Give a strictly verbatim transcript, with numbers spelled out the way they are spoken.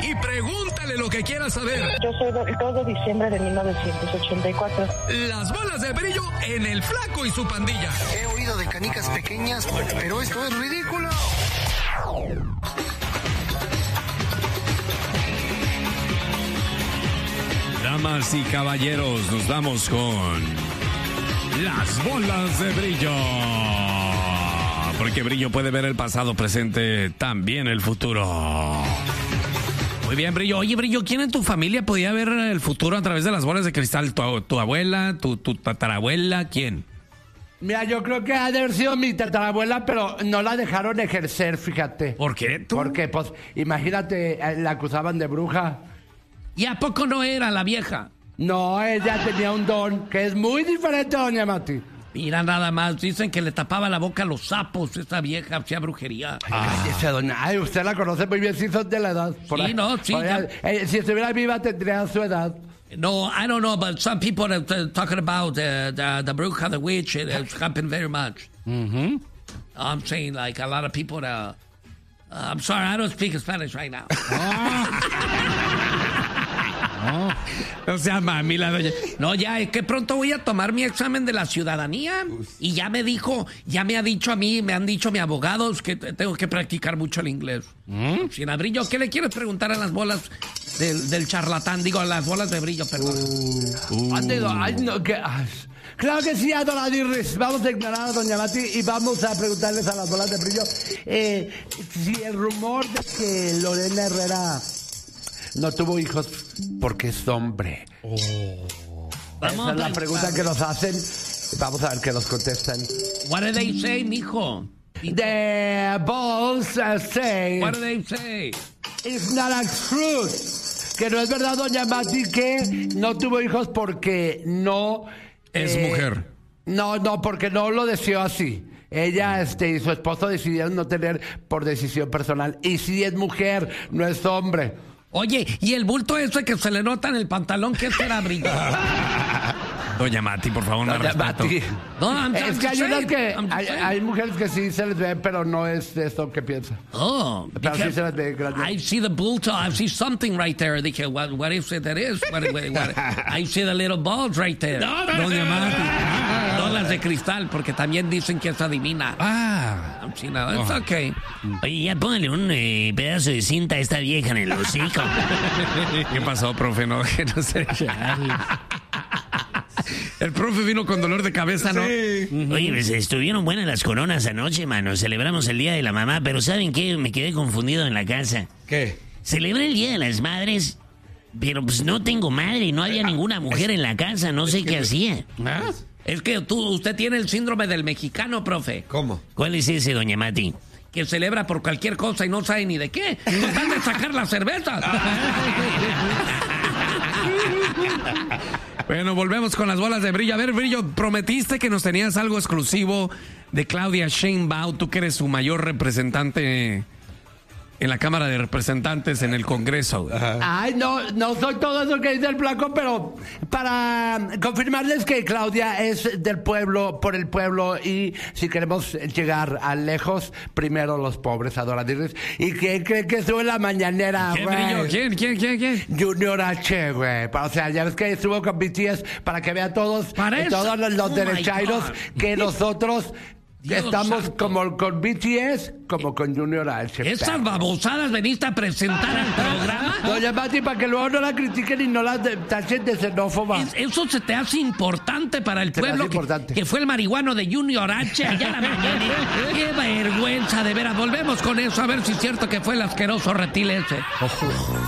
y pregúntale lo que quieras saber. Yo soy del dos de diciembre de mil novecientos ochenta y cuatro. Las bolas de brillo en El Flaco y su pandilla. He oído de canicas pequeñas, pero esto es ridículo. Damas y caballeros, nos vamos con las bolas de brillo. Porque Brillo puede ver el pasado, presente, también el futuro. Muy bien, Brillo. Oye, Brillo, ¿quién en tu familia podía ver el futuro a través de las bolas de cristal? ¿Tu, tu abuela? Tu, ¿Tu tatarabuela? ¿Quién? Mira, yo creo que ha de haber sido mi tatarabuela, pero no la dejaron ejercer, fíjate. ¿Por qué? ¿Tú? Porque, pues, imagínate, la acusaban de bruja. ¿Y a poco no era la vieja? No, ella tenía un don que es muy diferente a doña Mati. Mira, nada más, dicen que le tapaba la boca a los sapos, esa vieja hacía brujería. Ay, cállese, doña. Ay, usted la conoce muy bien, si son de la edad. Por sí, ahí, no, sí. Allá, eh, si estuviera viva tendría su edad. No, I don't know, but some people are talking about the, the, the bruja, the witch, it has happened very much. Mm-hmm. I'm saying like a lot of people are... Uh, I'm sorry, I don't speak Spanish right now. No. O sea, mami, la doña. No, ya, es que pronto voy a tomar mi examen de la ciudadanía. Y ya me dijo, ya me ha dicho a mí, me han dicho mis abogados que tengo que practicar mucho el inglés. ¿Mm? Sin Brillo, ¿qué le quieres preguntar a las bolas del, del charlatán? Digo, a las bolas de Brillo, perdón. Uh, uh. Ay, no, que, ay. Claro que sí, Adoradirris. Vamos a ignorar a doña Mati y vamos a preguntarles a las bolas de Brillo eh, si el rumor de que Lorena Herrera no tuvo hijos porque es hombre. Oh. Esa es la pregunta que nos hacen. Vamos a ver qué nos contestan. What do they say, mijo? The balls uh, say. What do they say? It's not a truth. Que no es verdad, doña Mati, que no tuvo hijos porque no... Es eh, mujer. No, no, porque no lo deseó así. Ella este, y su esposo decidieron no tener por decisión personal. Y sí es mujer, no es hombre. Oye, ¿y el bulto ese que se le nota en el pantalón, qué será, Brillo? Doña Mati, por favor, no Doña respeto. Mati. No, I'm, es I'm que hay unas que hay, hay, hay mujeres que sí se les ve, pero no es esto que piensa. Oh, pero sí se les ve grande. I see the bulto, I see something right there. Dije, what, what is it that is? What, what, what, I see the little balls right there. No, no, Doña no, Mati. No, no las de cristal, porque también dicen que es adivina. Ah. Sí, no, it's okay. Oye, ya póngale un eh, pedazo de cinta a esta vieja en el hocico. ¿Qué pasó, profe? No, que no sé. El profe vino con dolor de cabeza, ¿no? Sí. Oye, pues estuvieron buenas las coronas anoche, mano. Celebramos el Día de la Mamá, pero ¿saben qué? Me quedé confundido en la casa. ¿Qué? Celebré el Día de las Madres, pero pues no tengo madre, no había ninguna mujer en la casa, no sé qué hacía. ¿Ah? Es que tú, usted tiene el síndrome del mexicano, profe. ¿Cómo? ¿Cuál es ese, doña Mati? Que celebra por cualquier cosa y no sabe ni de qué. Nos van a sacar la cerveza. Bueno, volvemos con las bolas de Brillo. A ver, Brillo, prometiste que nos tenías algo exclusivo de Claudia Sheinbaum. Tú que eres su mayor representante en la Cámara de Representantes en el Congreso. Ajá. Ay, no, no soy todo eso que dice el Flaco, pero para confirmarles que Claudia es del pueblo, por el pueblo, y si queremos llegar a lejos, primero los pobres, adoradores. ¿Y quién cree que estuvo en la mañanera, güey? ¿Quién, Brillo? ¿Quién, quién, quién, quién? Junior H, güey. O sea, ya ves que estuvo con B T S para que vea todos, eh, todos los, los oh derechairos que nosotros... Dios Estamos santo. Como con B T S, como con Junior H. ¿Esas babosadas veniste a presentar al programa? Doña Mati, para que luego no la critiquen y no la tachen de xenófoba. Es, eso se te hace importante para el se pueblo que, que fue el marihuano de Junior H allá en la mañana. ¡Qué vergüenza, de veras! Volvemos con eso, a ver si es cierto que fue el asqueroso reptil ese. Ojo.